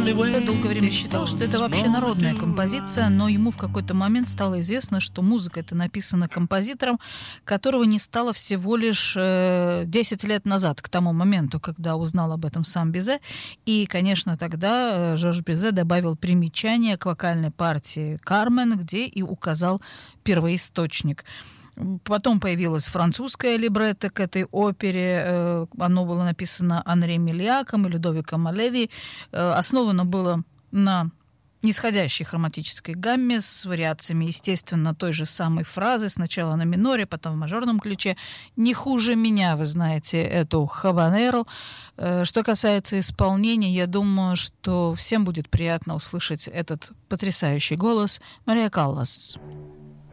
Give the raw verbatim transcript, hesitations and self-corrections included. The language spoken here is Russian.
Я долгое время считал, что это вообще народная композиция, но ему в какой-то момент стало известно, что музыка эта написана композитором, которого не стало всего лишь э, десять лет назад, к тому моменту, когда узнал об этом сам Бизе. И, конечно, тогда э, Жорж Бизе добавил примечание к вокальной партии «Кармен», где и указал первоисточник. Потом появилась французская либретто к этой опере. Оно было написано Анри Мельяком и Людовиком Малеви. Основано было на нисходящей хроматической гамме с вариациями, естественно, той же самой фразы. Сначала на миноре, потом в мажорном ключе. Не хуже меня, вы знаете, эту хабанеру. Что касается исполнения, я думаю, что всем будет приятно услышать этот потрясающий голос Мария Каллас.